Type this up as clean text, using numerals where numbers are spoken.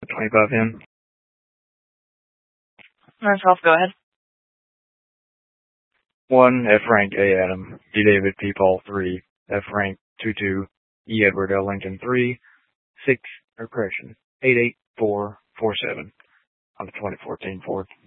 25 in. Myself, go ahead. 1, F. Frank, A. Adam, D. David, P. Paul, 3, F. Frank, 2-2, E. Edward, L. Lincoln, 3, 6, or correction, 88447 on the 2014 Ford.